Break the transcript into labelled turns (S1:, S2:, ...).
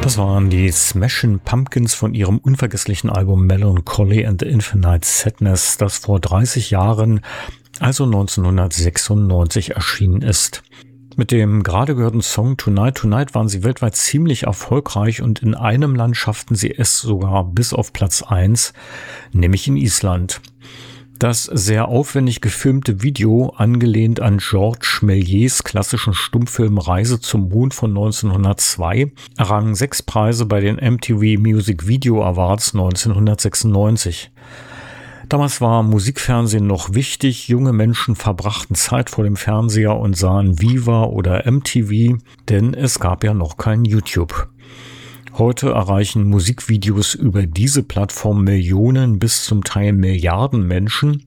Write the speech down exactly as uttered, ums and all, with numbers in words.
S1: Das waren die Smashing Pumpkins von ihrem unvergesslichen Album Melancholy and Infinite Sadness, das vor dreißig Jahren, also neunzehnhundertsechsundneunzig, erschienen ist. Mit dem gerade gehörten Song Tonight Tonight waren sie weltweit ziemlich erfolgreich und in einem Land schafften sie es sogar bis auf Platz eins, nämlich in Island. Das sehr aufwendig gefilmte Video, angelehnt an Georges Méliès klassischen Stummfilm Reise zum Mond von neunzehnhundertzwei, errang sechs Preise bei den M T V Music Video Awards neunzehnhundertsechsundneunzig. Damals war Musikfernsehen noch wichtig, junge Menschen verbrachten Zeit vor dem Fernseher und sahen Viva oder M T V, denn es gab ja noch kein YouTube. Heute erreichen Musikvideos über diese Plattform Millionen bis zum Teil Milliarden Menschen